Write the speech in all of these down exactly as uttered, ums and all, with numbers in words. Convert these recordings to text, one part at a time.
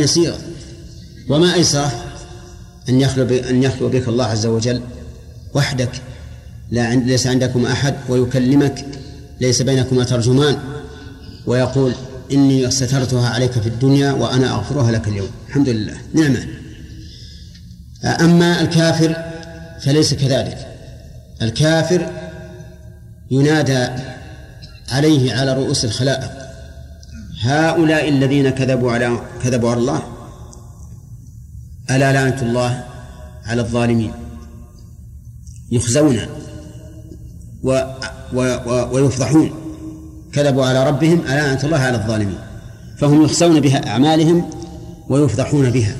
يسيرة. وما أيسره أن يخلو أن يخلو بك الله عز وجل وحدك، لا عند ليس عندكم أحد، ويكلمك ليس بينكما ترجمان، ويقول إني سترتها عليك في الدنيا وأنا أغفرها لك اليوم. الحمد لله، نعمة. أما الكافر فليس كذلك. الكافر ينادى عليه على رؤوس الخلائق: هؤلاء الذين كذبوا على كذبوا على الله ألا لعنة الله على الظالمين. يخزون و و و ويفضحون، كذبوا على ربهم ألا لعنة الله على الظالمين، فهم يخزون بها أعمالهم ويفضحون بها.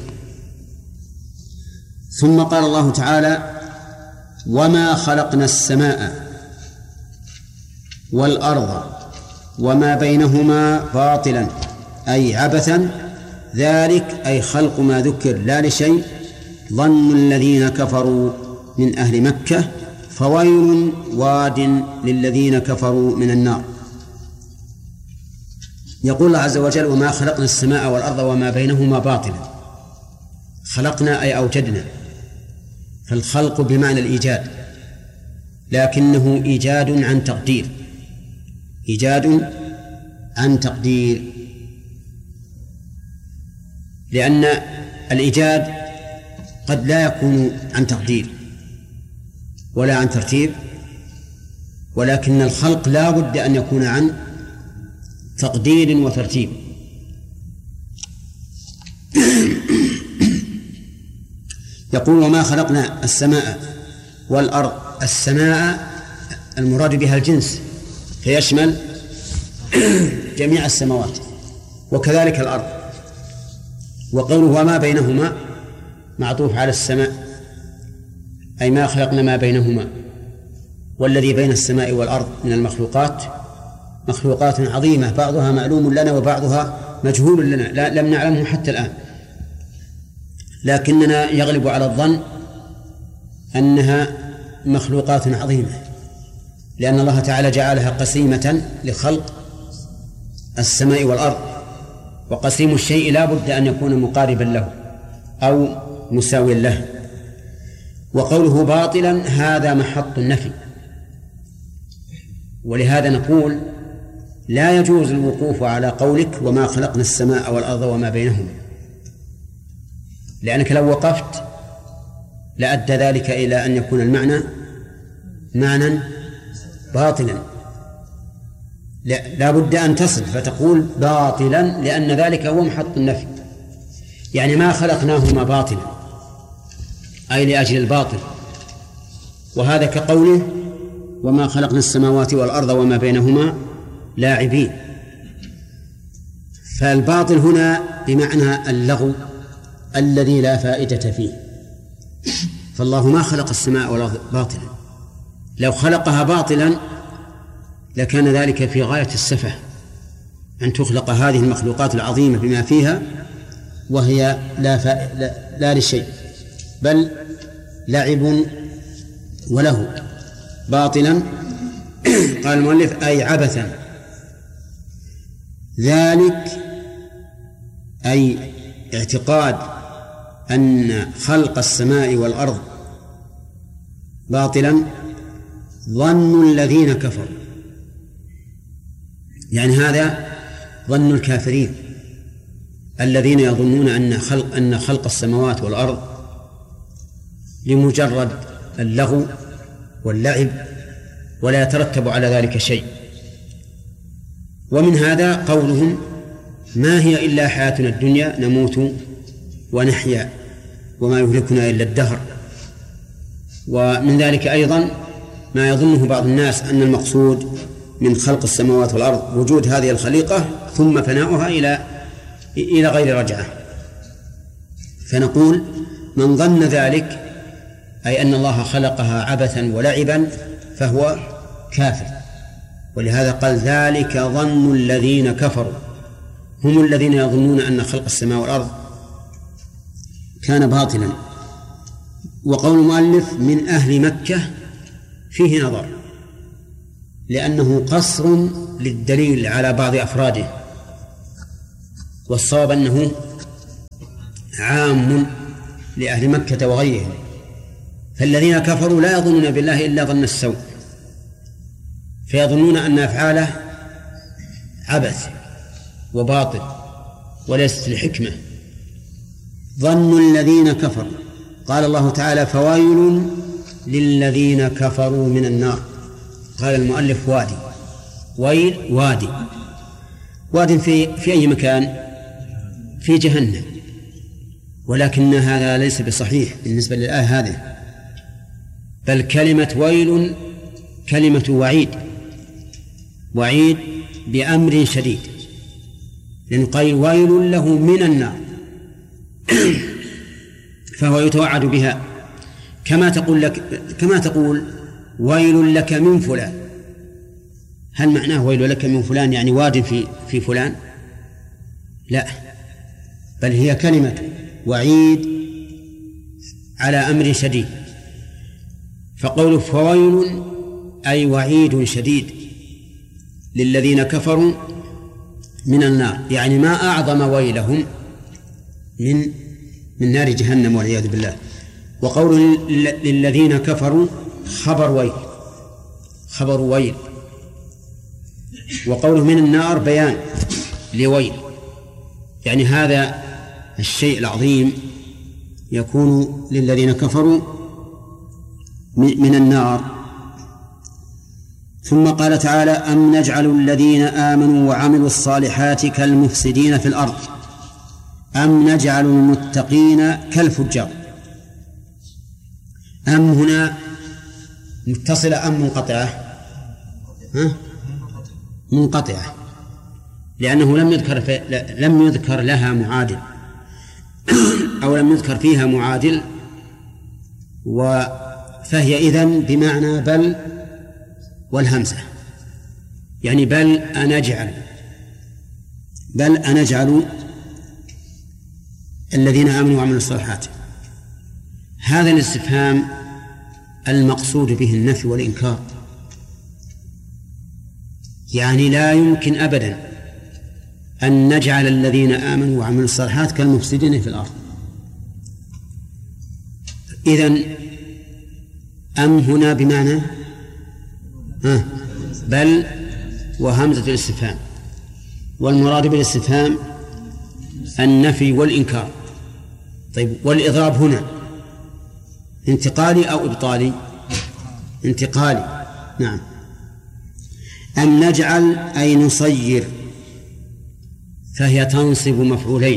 ثم قال الله تعالى: وما خلقنا السماء والأرض وما بينهما باطلا أي عبثا، ذلك أي خلق ما ذكر لا لشيء، ظن الذين كفروا من أهل مكة فويل واد للذين كفروا من النار. يقول الله عز وجل: وما خلقنا السماء والأرض وما بينهما باطلا. خلقنا أي أوجدنا، فالخلق بمعنى الإيجاد، لكنه إيجاد عن تقدير، إيجاد عن تقدير، لأن الإيجاد قد لا يكون عن تقدير ولا عن ترتيب، ولكن الخلق لا بد أن يكون عن تقدير وترتيب. يقول: وما خلقنا السماء والأرض. السماء المراد بها الجنس، فيشمل جميع السماوات، وكذلك الأرض. وقوله وما بينهما معطوف على السماء، أي ما خلقنا ما بينهما. والذي بين السماء والأرض من المخلوقات مخلوقات عظيمة، بعضها معلوم لنا وبعضها مجهول لنا، لا لم نعلمه حتى الآن، لكننا يغلب على الظن أنها مخلوقات عظيمة، لأن الله تعالى جعلها قسيمة لخلق السماء والأرض، وقسيم الشيء لا بد أن يكون مقاربا له أو مساويا له. وقوله باطلا هذا محط النفي، ولهذا نقول لا يجوز الوقوف على قولك وما خلقنا السماء والأرض وما بينهما، لأنك لو وقفت لأدى ذلك إلى أن يكون المعنى معنى باطلا. لا بد أن تصل فتقول باطلا، لأن ذلك هو محط النفي، يعني ما خلقناهما باطلا أي لأجل الباطل. وهذا كقوله وما خلقنا السماوات والأرض وما بينهما لاعبين. فالباطل هنا بمعنى اللغو الذي لا فائدة فيه، فالله ما خلق السماء والأرض باطلا. لو خلقها باطلا لكان ذلك في غاية السفه، أن تخلق هذه المخلوقات العظيمة بما فيها وهي لا, فا... لا... لا لشيء، بل لعب وله. باطلا قال المؤلف أي عبثا. ذلك أي اعتقاد أن خلق السماء والأرض باطلا ظن الذين كفروا، يعني هذا ظن الكافرين الذين يظنون أن خلق أن خلق السماوات والأرض لمجرد اللغو واللعب ولا يترتب على ذلك شيء. ومن هذا قولهم ما هي إلا حياتنا الدنيا نموت ونحيا وما يهلكنا إلا الدهر. ومن ذلك أيضا ما يظنه بعض الناس أن المقصود من خلق السماوات والأرض وجود هذه الخليقة ثم فناؤها إلى إلى غير رجعة. فنقول من ظن ذلك أي أن الله خلقها عبثا ولعبا فهو كافر. ولهذا قال ذلك ظن الذين كفروا، هم الذين يظنون أن خلق السماء والأرض كان باطلا. وقول المؤلف من أهل مكة فيه نظر، لأنه قصر للدليل على بعض أفراده، والصواب أنه عام لأهل مكة وغيرهم، فالذين كفروا لا يظنون بالله إلا ظن السوء، فيظنون أن أفعاله عبث وباطل وليست الحكمة. ظن الذين كفروا. قال الله تعالى: فويل للذين كفروا من النار. قال المؤلف: وادي. ويل وادي، واد في في أي مكان؟ في جهنم، ولكن هذا ليس بصحيح بالنسبة للآية هذه، بل كلمة ويل كلمة وعيد، وعيد بأمر شديد، لأن قيل ويل له من النار فهو يتوعد بها، كما تقول لك كما تقول ويل لك من فلان. هل معناه ويل لك من فلان يعني واد في في فلان؟ لا، بل هي كلمة وعيد على أمر شديد. فقوله فويل أي وعيد شديد للذين كفروا من النار، يعني ما أعظم ويلهم من من نار جهنم والعياذ بالله. وقوله للذين كفروا خبر ويل، خبر ويل. وقوله من النار بيان لويل، يعني هذا الشيء العظيم يكون للذين كفروا من النار. ثم قال تعالى: أم نجعل الذين آمنوا وعملوا الصالحات كالمفسدين في الأرض أم نجعل المتقين كالفجار. أم هنا متصلة أم منقطعة؟ ها؟ منقطعة، لأنه لم يذكر في... لم يذكر لها معادل أو لم يذكر فيها معادل، و... فهي إذن بمعنى بل والهمزة، يعني بل أنجعل بل أنجعل الذين آمنوا وعملوا الصالحات. هذا الاستفهام المقصود به النفي والإنكار، يعني لا يمكن أبدا أن نجعل الذين آمنوا وعملوا الصالحات كالمفسدين في الأرض. إذن أم هنا بمعنى ها بل وهمزة الاستفهام، والمراد بالاستفهام النفي والإنكار. طيب، والإضراب هنا انتقالي أو إبطالي؟ انتقالي، نعم. أم نجعل أي نصير، فهي تنصب مفعولين،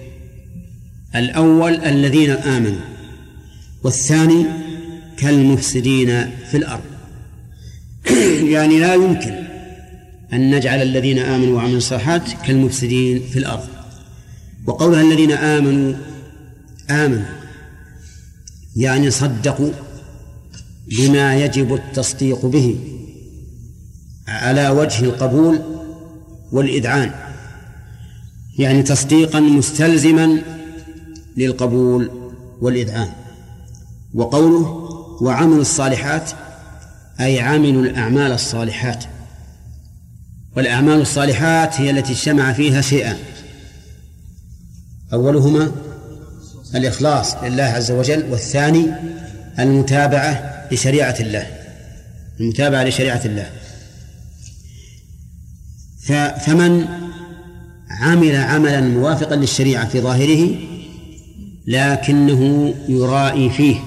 الأول الذين آمنوا، والثاني كالمفسدين في الأرض يعني لا يمكن أن نجعل الذين آمنوا وعملوا الصالحات كالمفسدين في الأرض. وقولها الذين آمنوا آمنوا يعني صدقوا بما يجب التصديق به على وجه القبول والإذعان، يعني تصديقا مستلزما للقبول والإذعان. وقوله وعملوا الصالحات أي عملوا الأعمال الصالحات، والأعمال الصالحات هي التي اجتمع فيها شيئان: أولهما الإخلاص لله عز وجل، والثاني المتابعة لشريعة الله المتابعة لشريعة الله. فمن عمل عملا موافقا للشريعة في ظاهره لكنه يرائي فيه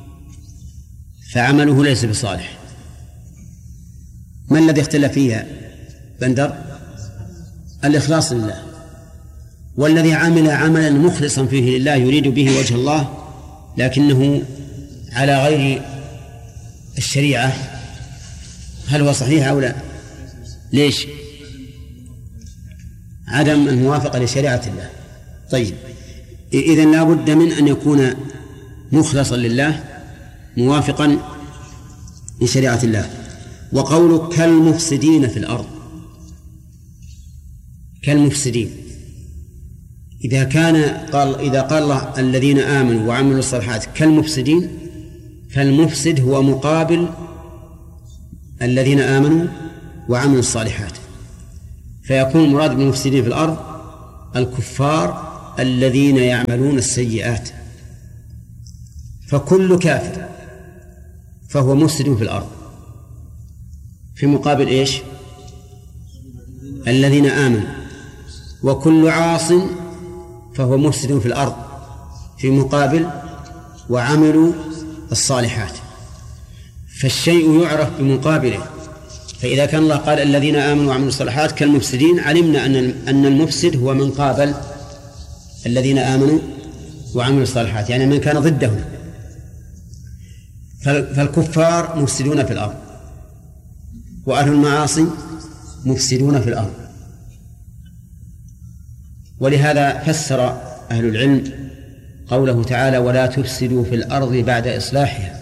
فعمله ليس بصالح. ما الذي اختلف فيها بندر؟ الإخلاص لله. والذي عمل عملا مخلصا فيه لله يريد به وجه الله لكنه على غير الشريعة، هل هو صحيح أو لا؟ ليش؟ عدم الموافقة لشريعة الله. طيب، إذن لا بد من أن يكون مخلصا لله موافقا لشريعة الله. وقولك كالمفسدين في الأرض، كالمفسدين، إذا كان قال إذا قال الله الذين آمنوا وعملوا الصالحات كالمفسدين، فالمفسد هو مقابل الذين آمنوا وعملوا الصالحات، فيكون المراد بالمفسدين في الأرض الكفار الذين يعملون السيئات، فكل كافر فهو مفسد في الأرض، في مقابل إيش؟ الذين آمنوا. وكل عاص فهو مفسد في الأرض، في مقابل وعملوا الصالحات. فالشيء يعرف بمقابله. فإذا كان الله قال الذين آمنوا وعملوا الصالحات كالمفسدين، علمنا أن أن المفسد هو من قابل الذين آمنوا وعملوا الصالحات، يعني من كان ضدهم. فالكفار مفسدون في الأرض، وأهل المعاصي مفسدون في الأرض. ولهذا فسر أهل العلم قوله تعالى ولا تفسدوا في الأرض بعد إصلاحها،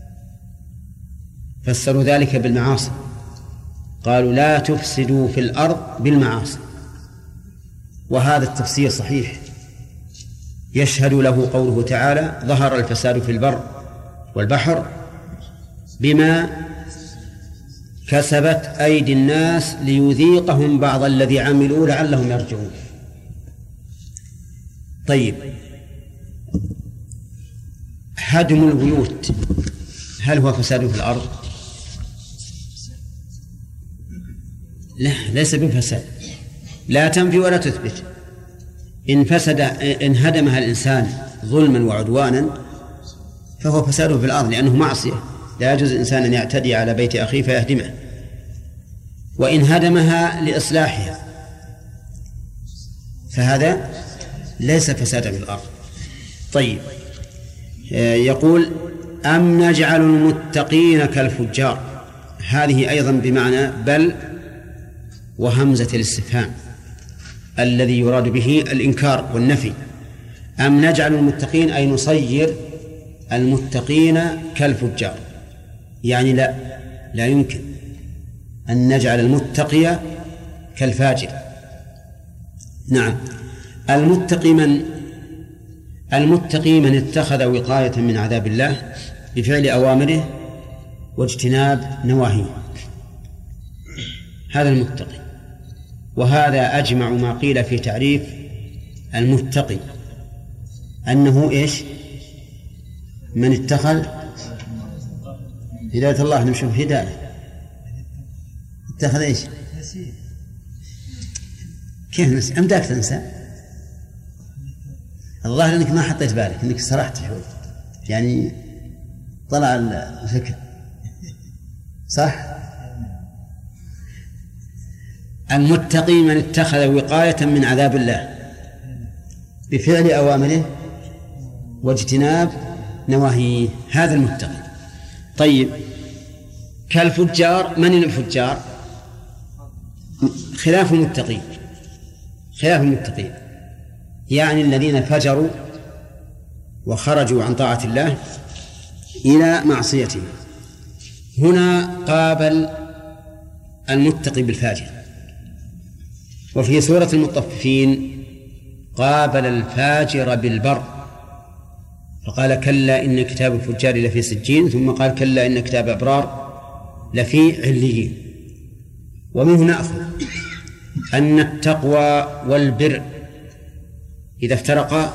فسروا ذلك بالمعاصي، قالوا لا تفسدوا في الأرض بالمعاصي. وهذا التفسير صحيح، يشهد له قوله تعالى ظهر الفساد في البر والبحر بما كسبت أيدي الناس ليذيقهم بعض الذي عملوا لعلهم يرجعون. طيب، هدم البيوت هل هو فساد في الأرض؟ لا، ليس بفساد، لا تنفي ولا تثبت. إن فسد إن هدمها الإنسان ظلما وعدوانا فهو فساد في الأرض، لأنه معصية، لا يجوز الإنسان أن يعتدي على بيت أخيه فيهدمه. وإن هدمها لإصلاحها فهذا ليس فسادا في الأرض. طيب، يقول أم نجعل المتقين كالفجار، هذه أيضا بمعنى بل وهمزة الاستفهام الذي يراد به الإنكار والنفي. أم نجعل المتقين أي نصير المتقين كالفجار، يعني لا لا يمكن أن نجعل المتقي كالفاجر. نعم، المتقي من المتقي من اتخذ وقاية من عذاب الله بفعل أوامره واجتناب نواهيه، هذا المتقي. وهذا أجمع ما قيل في تعريف المتقي، أنه إيش؟ من اتخذ هداية الله، نشوف هداية اتخذ إيش؟ كيف نسي؟ أم داك تنسى؟ الظاهر أنك ما حطيت بالك، أنك سرحت شوي، يعني طلع الفكر صح؟ المتقي من اتخذ وقاية من عذاب الله بفعل أوامره واجتناب نواهيه، هذا المتقي. طيب، كالفجار، من الفجار؟ خلاف المتقين، خلاف المتقين يعني الذين فجروا وخرجوا عن طاعة الله إلى معصيته. هنا قابل المتقي بالفاجر. وفي سورة المطففين قابل الفاجر بالبر، فقال كلا إن كتاب الفجار لفي سجين، ثم قال كلا إن كتاب أبرار لفي عليين. ومنه نأخذ أن التقوى والبر إذا افترقا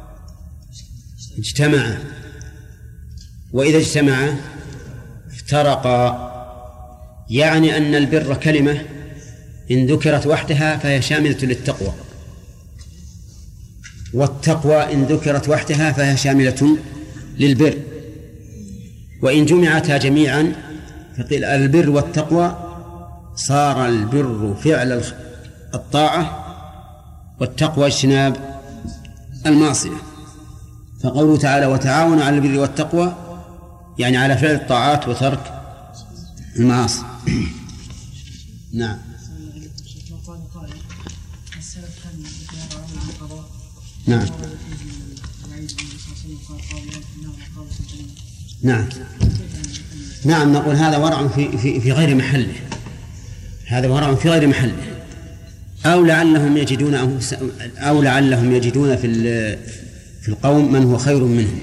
اجتمعا، وإذا اجتمعا افترقا، يعني أن البر كلمة إن ذكرت وحدها فهي شاملة للتقوى، والتقوى إن ذكرت وحدها فهي شاملة للبر. وإن جمعتا جميعا فقيل البر والتقوى صار البر فعل الطاعة والتقوى اجتناب المعصية. فقوله تعالى وتعاونوا على البر والتقوى يعني على فعل الطاعات وترك المعاصي. نعم. نعم نعم نعم نقول هذا ورع في في في غير محله، هذا ورع في غير محله، أو لعلهم يجدون أو لعلهم يجدون في في القوم من هو خير منهم.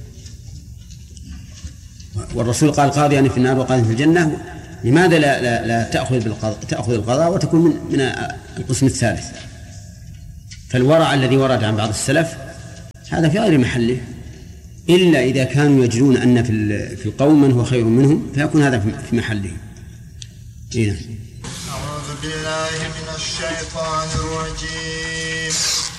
والرسول قال قاضيا في النار وقاضيا في الجنة، لماذا لا لا, لا تأخذ بالقضاء تأخذ القضاء وتكون من من القسم الثالث؟ فالورع الذي ورد عن بعض السلف هذا في غير محله، إلا إذا كانوا يجدون أن في القوم من هو خير منهم فيكون هذا في محله. أعوذ بالله من الشيطان الرجيم.